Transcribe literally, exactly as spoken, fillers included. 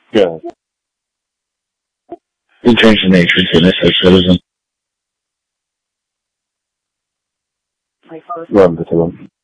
Yeah. You change the nature to an citizen. Run the two.